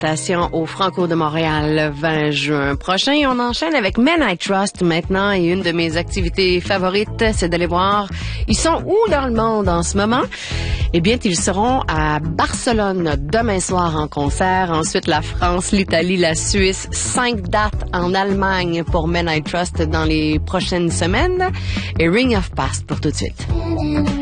Au Franco de Montréal le 20 juin prochain. Et on enchaîne avec Men I Trust maintenant. Et une de mes activités favorites, c'est d'aller voir ils sont où dans le monde en ce moment. Eh bien, ils seront à Barcelone demain soir en concert. Ensuite, la France, l'Italie, la Suisse. 5 dates en Allemagne pour Men I Trust dans les prochaines semaines. Et Ring of Past pour tout de suite.